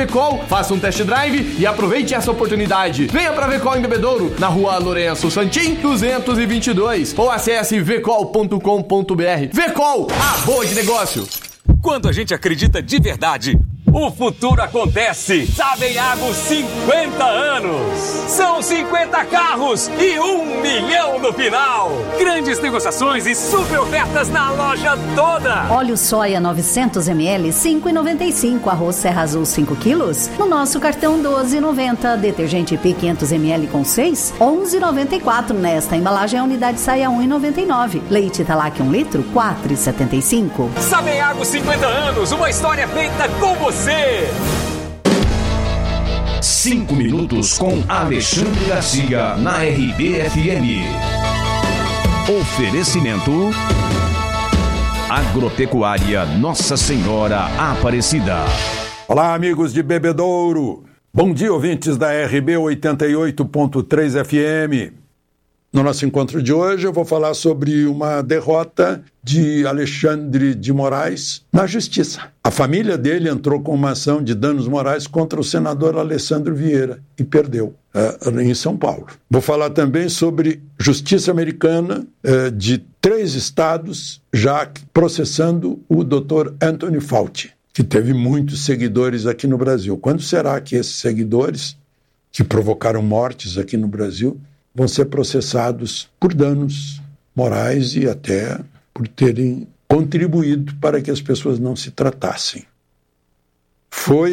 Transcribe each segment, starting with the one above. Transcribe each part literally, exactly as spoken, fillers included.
Vecol, faça um test drive e aproveite essa oportunidade. Venha pra Vecol em Bebedouro, na rua Lourenço Santim, duzentos e vinte e dois, ou acesse vecol ponto com ponto b r. Vecol, a boa de negócio. Quando a gente acredita de verdade, o futuro acontece. Sabenhago cinquenta anos. São cinquenta carros e um milhão no final. Grandes negociações e super ofertas na loja toda. Óleo soia novecentos mililitros, cinco reais e noventa e cinco. Arroz Serra Azul cinco quilos, no nosso cartão doze reais e noventa. Detergente P quinhentos mililitros com seis, onze reais e noventa e quatro. Nesta embalagem a unidade sai a um real e noventa e nove. Leite Italac um litro, quatro reais e setenta e cinco. Sabenhago cinquenta anos, uma história feita com você. Cinco minutos com Alexandre Garcia na R B F M. Oferecimento Agropecuária Nossa Senhora Aparecida. Olá, amigos de Bebedouro. Bom dia, ouvintes da R B oitenta e oito ponto três F M. No nosso encontro de hoje eu vou falar sobre uma derrota de Alexandre de Moraes na Justiça. A família dele entrou com uma ação de danos morais contra o senador Alessandro Vieira e perdeu uh, em São Paulo. Vou falar também sobre Justiça Americana uh, de três estados já processando o doutor Anthony Fauci, que teve muitos seguidores aqui no Brasil. Quando será que esses seguidores, que provocaram mortes aqui no Brasil, vão ser processados por danos morais e até por terem contribuído para que as pessoas não se tratassem? Foi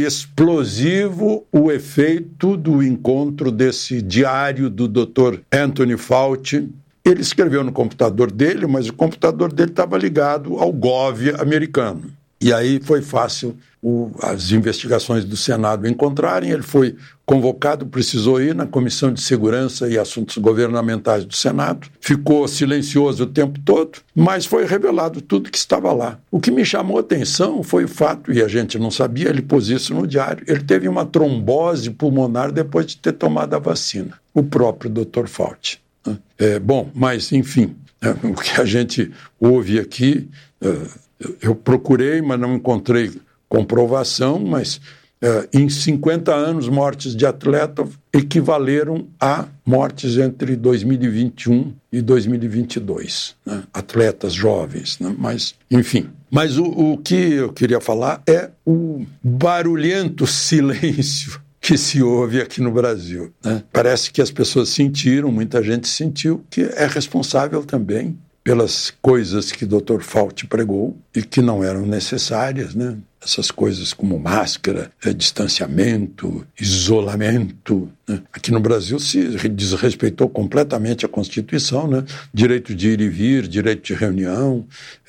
explosivo o efeito do encontro desse diário do doutor Anthony Fauci. Ele escreveu no computador dele, mas o computador dele estava ligado ao Gov americano. E aí foi fácil o, as investigações do Senado encontrarem. Ele foi convocado, precisou ir na Comissão de Segurança e Assuntos Governamentais do Senado. Ficou silencioso o tempo todo, mas foi revelado tudo que estava lá. O que me chamou a atenção foi o fato, e a gente não sabia, ele pôs isso no diário, ele teve uma trombose pulmonar depois de ter tomado a vacina. O próprio doutor Fauci. É, bom, mas enfim, é, o que a gente ouve aqui... É, eu procurei, mas não encontrei comprovação, mas uh, em cinquenta anos, mortes de atleta equivaleram a mortes entre dois mil e vinte e um e dois mil e vinte e dois. Né? Atletas jovens, né? Mas, enfim. Mas o, o que eu queria falar é o barulhento silêncio que se ouve aqui no Brasil. Né? Parece que as pessoas sentiram, muita gente sentiu, que é responsável também pelas coisas que o doutor Fauci pregou e que não eram necessárias, né? Essas coisas como máscara, é, distanciamento, isolamento. Né? Aqui no Brasil se desrespeitou completamente a Constituição, né? Direito de ir e vir, direito de reunião,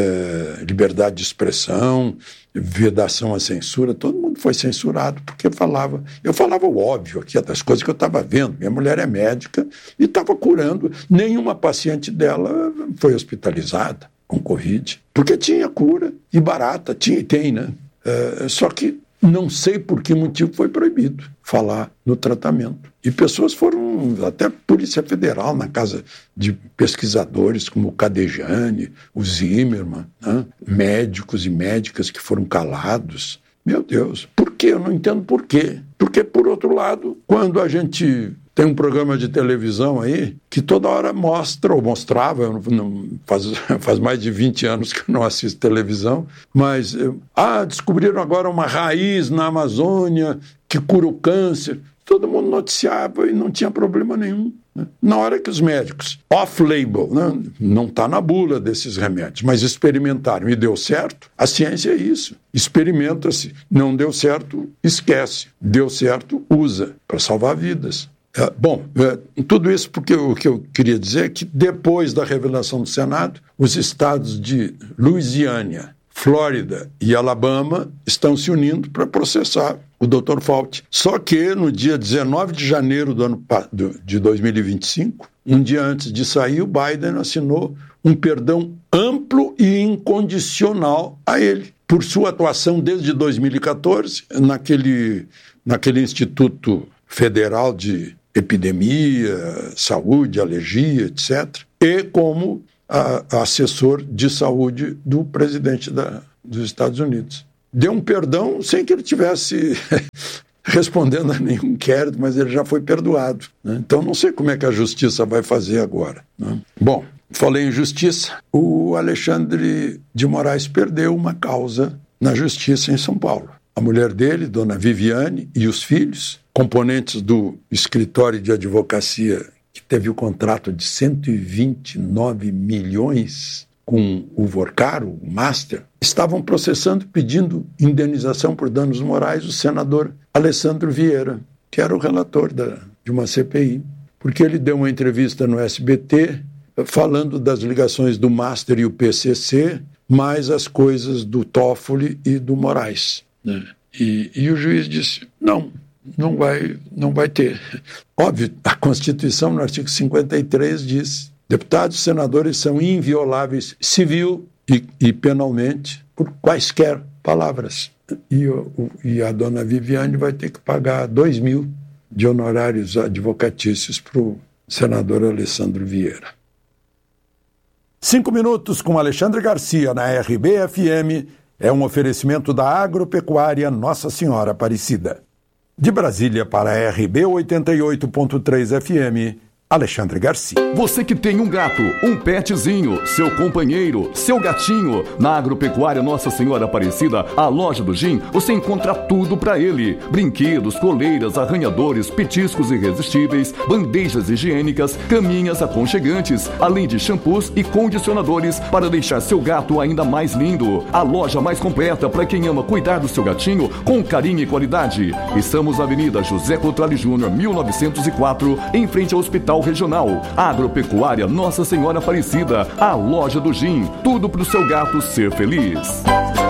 é, liberdade de expressão, vedação à censura. Todo mundo foi censurado porque falava... Eu falava o óbvio aqui, das coisas que eu estava vendo. Minha mulher é médica e estava curando. Nenhuma paciente dela foi hospitalizada com Covid, porque tinha cura e barata, tinha e tem, né? É, só que não sei por que motivo foi proibido falar no tratamento. E pessoas foram, até a Polícia Federal, na casa de pesquisadores como o Cadejane, o Zimmermann, né? Médicos e médicas que foram calados. Meu Deus, por quê? Eu não entendo por quê. Porque, por outro lado, quando a gente tem um programa de televisão aí que toda hora mostra, ou mostrava, eu não, faz, faz mais de vinte anos que eu não assisto televisão, mas, ah, descobriram agora uma raiz na Amazônia que cura o câncer. Todo mundo noticiava e não tinha problema nenhum. Né? Na hora que os médicos, off-label, né? Não está na bula desses remédios, mas experimentaram e deu certo, a ciência é isso. Experimenta-se, não deu certo, esquece. Deu certo, usa para salvar vidas. É, bom, é, tudo isso porque o que eu queria dizer é que depois da revelação do Senado, os estados de Louisiana, Flórida e Alabama estão se unindo para processar o doutor Fauci. Só que no dia dezenove de janeiro do ano de dois mil e vinte e cinco, um dia antes de sair, o Biden assinou um perdão amplo e incondicional a ele, por sua atuação desde dois mil e quatorze, naquele, naquele Instituto Federal de Epidemia, Saúde, Alergia, etcétera, e como a, a assessor de saúde do presidente da, dos Estados Unidos. deu um perdão sem que ele tivesse respondendo a nenhum inquérito, mas ele já foi perdoado, né? Então não sei como é que a justiça vai fazer agora, né? Bom, falei em justiça, o Alexandre de Moraes perdeu uma causa na justiça em São Paulo. A mulher dele, dona Viviane, e os filhos, componentes do escritório de advocacia que teve o contrato de cento e vinte e nove milhões com o Vorcaro, o Master, estavam processando, pedindo indenização por danos morais o senador Alessandro Vieira, que era o relator da, de uma C P I, porque ele deu uma entrevista no S B T falando das ligações do Master e o P C C, mais as coisas do Toffoli e do Moraes, né? E, e o juiz disse, não, não vai, não vai ter. Óbvio, a Constituição, no artigo cinquenta e três, diz: deputados e senadores são invioláveis civil e, e penalmente por quaisquer palavras. E, o, e a dona Viviane vai ter que pagar dois mil de honorários advocatícios para o senador Alessandro Vieira. Cinco minutos com Alexandre Garcia na R B F M é um oferecimento da Agropecuária Nossa Senhora Aparecida. De Brasília para a R B oitenta e oito ponto três F M, Alexandre Garcia. Você que tem um gato, um petzinho, seu companheiro, seu gatinho, na Agropecuária Nossa Senhora Aparecida, a loja do Jim, você encontra tudo pra ele: brinquedos, coleiras, arranhadores, petiscos irresistíveis, bandejas higiênicas, caminhas aconchegantes, além de shampoos e condicionadores para deixar seu gato ainda mais lindo. A loja mais completa para quem ama cuidar do seu gatinho com carinho e qualidade. Estamos na Avenida José Cotrali Júnior, mil novecentos e quatro, em frente ao Hospital Regional. Agropecuária Nossa Senhora Aparecida, a loja do Jim, tudo pro seu gato ser feliz.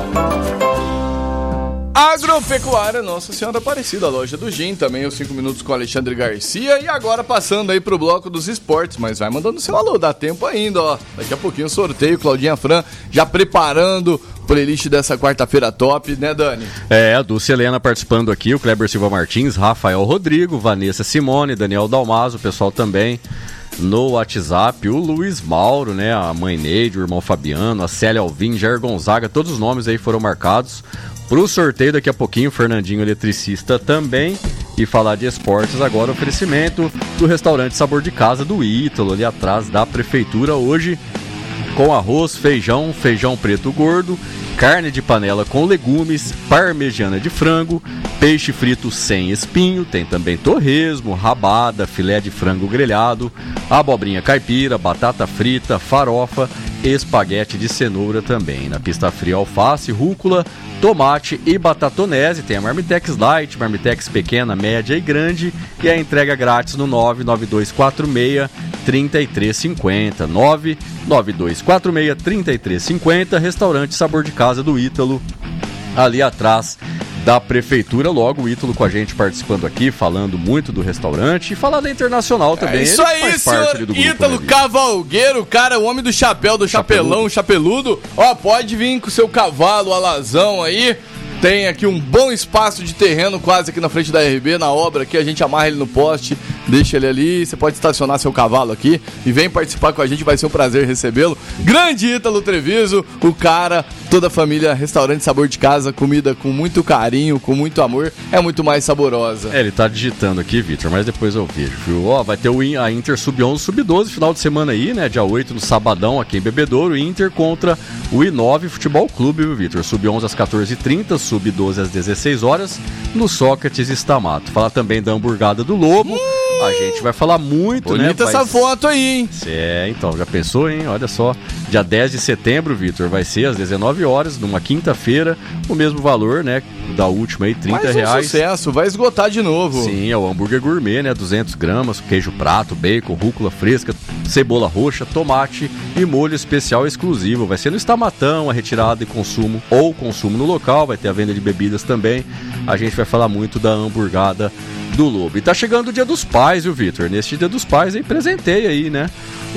Agropecuária Nossa Senhora Aparecida, a loja do Jim, também os cinco minutos com Alexandre Garcia. E agora passando aí pro bloco dos esportes, mas vai mandando seu alô, dá tempo ainda, ó. Daqui a pouquinho sorteio, Claudinha Fran já preparando playlist dessa quarta-feira top, né, Dani? É, a Dulce Helena participando aqui, o Kleber Silva Martins, Rafael Rodrigo, Vanessa Simone, Daniel Dalmaso, o pessoal também no WhatsApp, o Luiz Mauro, né, a mãe Neide, o irmão Fabiano, a Célia Alvim, Jair Gonzaga, todos os nomes aí foram marcados pro sorteio daqui a pouquinho, Fernandinho Eletricista também. E falar de esportes agora, oferecimento do restaurante Sabor de Casa do Ítalo, ali atrás da prefeitura, hoje com arroz, feijão, feijão preto gordo, carne de panela com legumes, parmegiana de frango, peixe frito sem espinho, tem também torresmo, rabada, filé de frango grelhado, abobrinha caipira, batata frita, farofa, espaguete de cenoura também. Na pista fria, alface, rúcula, tomate e batatonese. Tem a Marmitex Light, Marmitex pequena, média e grande, e a entrega grátis no nove nove dois quatro seis, três três cinco zero, nove nove dois quatro seis, três três cinco zero, restaurante Sabor de Casa do Ítalo, ali atrás da prefeitura. Logo o Ítalo com a gente participando aqui, falando muito do restaurante e falar da Internacional também. É isso Ele aí, faz parte senhor do grupo, Ítalo né, Cavalgueiro, cara, o homem do chapéu, do chapelão, chapeludo. Ó, pode vir com o seu cavalo alazão aí. Tem aqui um bom espaço de terreno quase aqui na frente da R B, na obra aqui, a gente amarra ele no poste, deixa ele ali, você pode estacionar seu cavalo aqui e vem participar com a gente, vai ser um prazer recebê-lo. Grande Ítalo Treviso, o cara, toda a família, restaurante Sabor de Casa, comida com muito carinho, com muito amor, é muito mais saborosa. É, ele tá digitando aqui, Vitor, mas depois eu vejo, viu? Ó, vai ter o In- a Inter sub onze, sub doze, final de semana aí, né, dia oito no sabadão aqui em Bebedouro, Inter contra o I nove Futebol Clube, viu, Vitor? sub onze às quatorze e trinta, sub doze às dezesseis horas, no Sócrates Estamato. Falar também da hamburgada do Lobo. Hum, a gente vai falar muito, bonita, né? Bonita essa vai... foto aí, hein? É, então, já pensou, hein? Olha só, dia dez de setembro, Vitor, vai ser às dezenove horas, numa quinta-feira, o mesmo valor, né, da última aí, trinta Mais um reais. Sucesso, vai esgotar de novo. Sim, é o hambúrguer gourmet, né, duzentas gramas, queijo prato, bacon, rúcula fresca, cebola roxa, tomate e molho especial exclusivo. Vai ser no Estamatão, a retirada e consumo ou consumo no local, vai ter a venda de bebidas também. A gente vai falar muito da hamburgada do Lobo. E tá chegando o Dia dos Pais, viu, Vitor? Neste Dia dos Pais aí, presentei aí, né,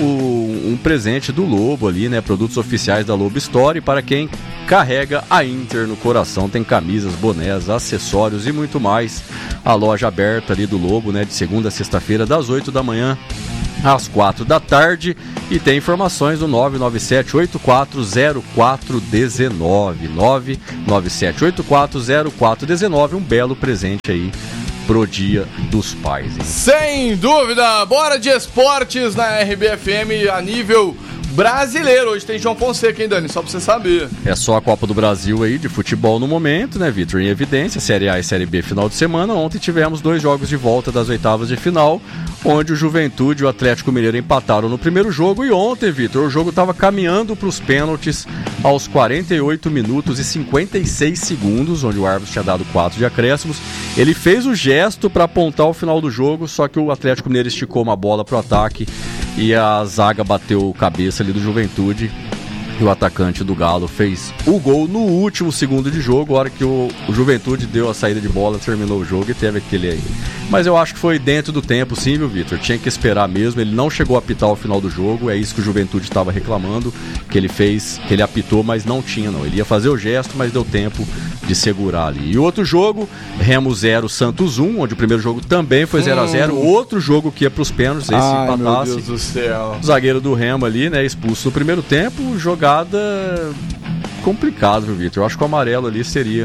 o, um presente do Lobo ali, né, produtos oficiais da Lobo Store para quem carrega a Inter no coração. Tem camisas, bonés, acessórios e muito mais. A loja aberta ali do Lobo, né, de segunda a sexta-feira, das oito da manhã às quatro da tarde. E tem informações no nove nove sete oito quatro zero quatro um nove. nove nove sete oito quatro zero quatro um nove. Um belo presente aí pro Dia dos Pais, hein? Sem dúvida! Bora de esportes na R B F M a nível brasileiro. Hoje tem João Fonseca, hein, Dani? Só pra você saber. É só a Copa do Brasil aí de futebol no momento, né, Vitor? Em evidência, Série A e Série B final de semana. Ontem tivemos dois jogos de volta das oitavas de final, onde o Juventude e o Atlético Mineiro empataram no primeiro jogo. E ontem, Vitor, o jogo estava caminhando para os pênaltis aos quarenta e oito minutos e cinquenta e seis segundos, onde o árbitro tinha dado quatro de acréscimos. Ele fez o gesto para apontar o final do jogo, só que o Atlético Mineiro esticou uma bola pro ataque e a zaga bateu cabeça ali do Juventude. E o atacante do Galo fez o gol no último segundo de jogo, a hora que o, o Juventude deu a saída de bola, terminou o jogo e teve aquele aí. Mas eu acho que foi dentro do tempo, sim, viu, Vitor? Tinha que esperar mesmo, ele não chegou a apitar o final do jogo, é isso que o Juventude estava reclamando, que ele fez, que ele apitou, mas não tinha não. Ele ia fazer o gesto, mas deu tempo de segurar ali. E outro jogo, Remo zero, Santos um, onde o primeiro jogo também foi zero a zero, hum. Outro jogo que ia para os pênaltis, esse Ai, empatasse. Meu Deus do céu. O zagueiro do Remo ali, né, expulso no primeiro tempo, jogada complicado, viu, Vitor? Eu acho que o amarelo ali seria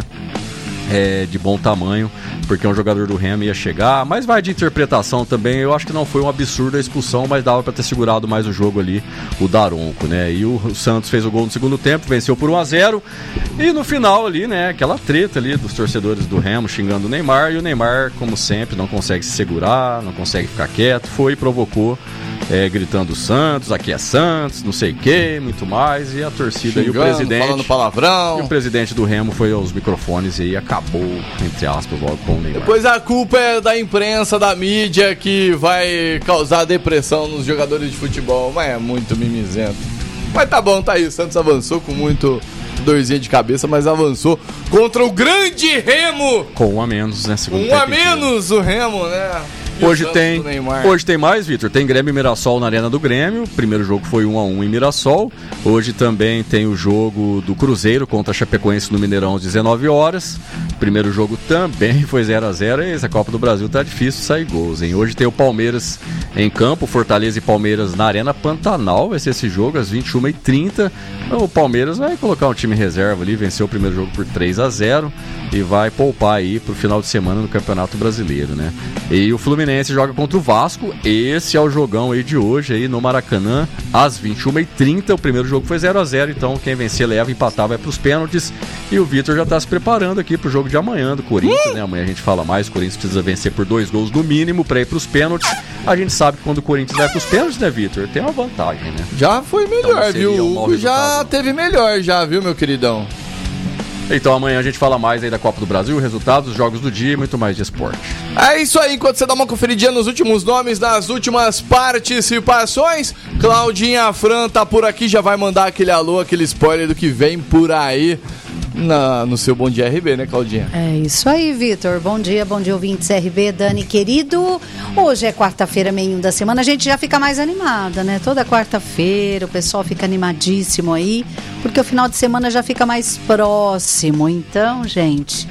é, de bom tamanho, porque um jogador do Remo ia chegar, mas vai de interpretação também. Eu acho que não foi um absurdo a expulsão, mas dava para ter segurado mais o jogo ali, o Daronco, né? E o, o Santos fez o gol no segundo tempo, venceu por um a zero, e no final ali, né, aquela treta ali dos torcedores do Remo xingando o Neymar, e o Neymar, como sempre, não consegue se segurar, não consegue ficar quieto, foi e provocou, é, gritando Santos, aqui é Santos, não sei o que, muito mais, e a torcida xingando, e o presidente, falando palavrão. E o presidente do Remo foi aos microfones e aí acabou, entre aspas, logo com o Neymar. Depois a culpa é da imprensa, da mídia, que vai causar depressão nos jogadores de futebol, mas é muito mimizento. Mas tá bom, tá aí, o Santos avançou com muito dorzinha de cabeça, mas avançou contra o grande Remo. Com um a menos, né? Um a menos o Remo, né? Hoje tem, hoje tem mais, Vitor. Tem Grêmio e Mirassol na Arena do Grêmio. O primeiro jogo foi um a um em Mirassol. Hoje também tem o jogo do Cruzeiro contra a Chapecoense no Mineirão às dezenove horas. O primeiro jogo também foi zero a zero. E essa Copa do Brasil tá difícil sair gols, hein? Hoje tem o Palmeiras em campo, Fortaleza e Palmeiras na Arena Pantanal. Vai ser esse jogo às vinte e uma e trinta. O Palmeiras vai colocar um time reserva ali, venceu o primeiro jogo por três a zero e vai poupar aí pro final de semana no Campeonato Brasileiro, né? E o Fluminense joga contra o Vasco. Esse é o jogão aí de hoje aí no Maracanã às vinte e uma e trinta. O primeiro jogo foi zero a zero, então quem vencer leva, empatar vai pros pênaltis. E o Vitor já tá se preparando aqui pro jogo de amanhã do Corinthians, né? Amanhã a gente fala mais, o Corinthians precisa vencer por dois gols no mínimo pra ir pros pênaltis. A gente sabe que quando o Corinthians vai pros pênaltis, né, Vitor? Tem uma vantagem, né? Já foi melhor, então, viu? O Hugo já teve melhor já, viu, meu queridão? Então amanhã a gente fala mais aí da Copa do Brasil, resultados, jogos do dia e muito mais de esporte. É isso aí, enquanto você dá uma conferidinha nos últimos nomes, nas últimas participações, Claudinha Fran tá por aqui, já vai mandar aquele alô, aquele spoiler do que vem por aí na, no seu Bom Dia R B, né, Claudinha? É isso aí, Vitor. Bom dia, bom dia, ouvintes R B, Dani, querido. Hoje é quarta-feira, meio da semana, a gente já fica mais animada, né? Toda quarta-feira o pessoal fica animadíssimo aí, porque o final de semana já fica mais próximo. Então, gente,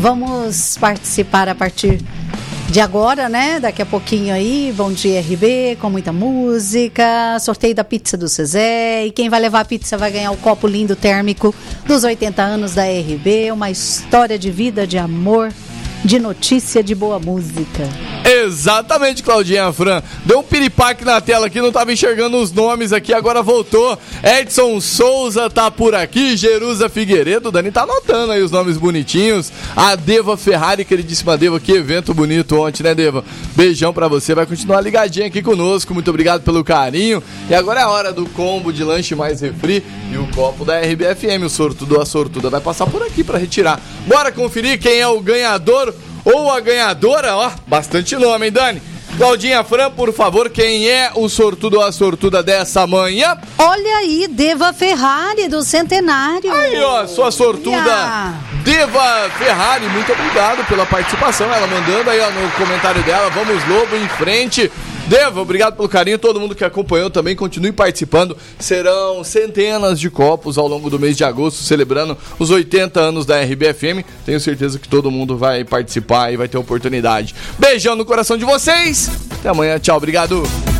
vamos participar a partir de agora, né? Daqui a pouquinho aí, Bom Dia R B, com muita música, sorteio da pizza do Cezé, e quem vai levar a pizza vai ganhar o copo lindo térmico dos oitenta anos da R B, uma história de vida, de amor, de notícia, de boa música. Exatamente, Claudinha Fran. Deu um piripaque na tela aqui, não tava enxergando os nomes aqui, agora voltou. Edson Souza tá por aqui, Jerusa Figueiredo, Dani tá anotando aí os nomes bonitinhos. A Deva Ferrari, queridíssima Deva, que evento bonito ontem, né, Deva? Beijão pra você, vai continuar ligadinha aqui conosco, muito obrigado pelo carinho. E agora é a hora do combo de lanche mais refri e o copo da R B F M, o sortudo, a sortuda vai passar por aqui pra retirar. Bora conferir quem é o ganhador ou a ganhadora, ó, bastante nome, hein, Dani? Claudinha Fran, por favor, quem é o sortudo ou a sortuda dessa manhã? Olha aí, Deva Ferrari, do Centenário. Aí, ó, sua sortuda, yeah. Deva Ferrari, muito obrigado pela participação, ela mandando aí, ó, no comentário dela, vamos Lobo em frente. Deva, obrigado pelo carinho, todo mundo que acompanhou também, continue participando, serão centenas de copos ao longo do mês de agosto, celebrando os oitenta anos da R B F M, tenho certeza que todo mundo vai participar e vai ter oportunidade. Beijão no coração de vocês, até amanhã, tchau, obrigado.